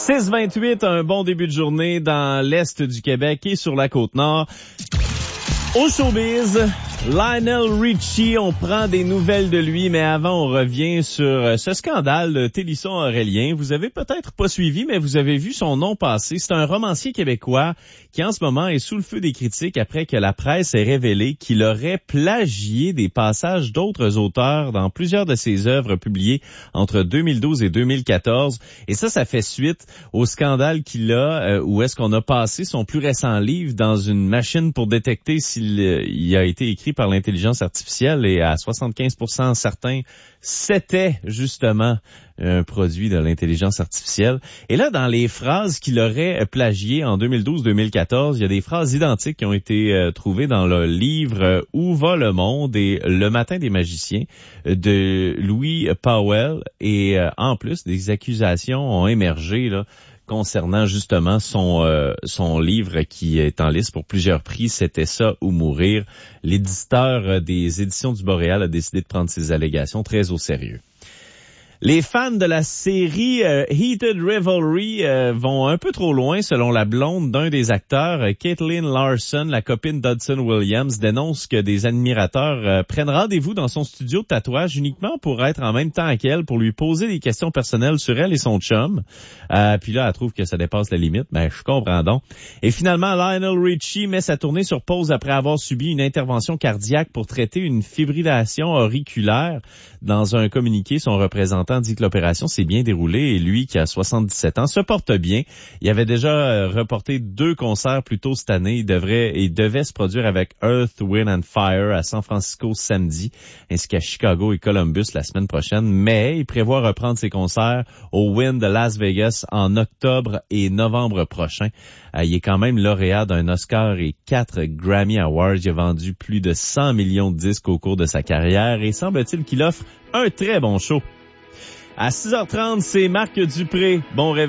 6h28, un bon début de journée dans l'Est du Québec et sur la Côte-Nord. Au showbiz, Lionel Richie, on prend des nouvelles de lui, mais avant on revient sur ce scandale de Télisson Aurélien. Vous avez peut-être pas suivi, mais vous avez vu son nom passer. C'est un romancier québécois qui en ce moment est sous le feu des critiques après que la presse ait révélé qu'il aurait plagié des passages d'autres auteurs dans plusieurs de ses œuvres publiées entre 2012 et 2014. Et ça fait suite au scandale qu'il a, où est-ce qu'on a passé son plus récent livre dans une machine pour détecter s'il a été écrit par l'intelligence artificielle, et à 75% certain, c'était justement un produit de l'intelligence artificielle. Et là, dans les phrases qu'il aurait plagiées en 2012-2014, il y a des phrases identiques qui ont été trouvées dans le livre Où va le monde et Le matin des magiciens de Louis Powell. Et en plus, des accusations ont émergé là concernant justement son livre qui est en liste pour plusieurs prix, C'était ça ou mourir. L'éditeur des Éditions du Boréal a décidé de prendre ces allégations très au sérieux. Les fans de la série Heated Rivalry vont un peu trop loin selon la blonde d'un des acteurs. Caitlin Larson, la copine d'Hudson Williams, dénonce que des admirateurs prennent rendez-vous dans son studio de tatouage uniquement pour être en même temps qu'elle, pour lui poser des questions personnelles sur elle et son chum. Puis là, elle trouve que ça dépasse la limite. Ben, je comprends donc. Et finalement, Lionel Richie met sa tournée sur pause après avoir subi une intervention cardiaque pour traiter une fibrillation auriculaire. Dans un communiqué, son représentant dit que l'opération s'est bien déroulée et lui, qui a 77 ans, se porte bien. Il avait déjà reporté 2 concerts plus tôt cette année. Il devait se produire avec Earth, Wind and Fire à San Francisco samedi, ainsi qu'à Chicago et Columbus la semaine prochaine. Mais il prévoit reprendre ses concerts au Wynn de Las Vegas en octobre et novembre prochain. Il est quand même lauréat d'un Oscar et 4 Grammy Awards. Il a vendu plus de 100 millions de disques au cours de sa carrière et semble-t-il qu'il offre un très bon show. À 6h30, c'est Marc Dupré. Bon réveil.